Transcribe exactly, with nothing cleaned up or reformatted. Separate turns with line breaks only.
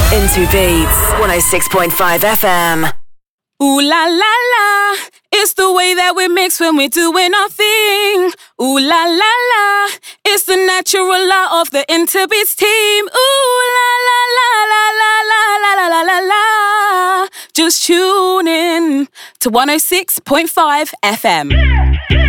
Into Beats, one oh six point five F M.
Ooh la la la, it's the way that we mix when we're doing our thing. Ooh la la la, it's the natural law of the Interbeats team. Ooh la la la la la la la la la la. Just tune in to one oh six point five F M.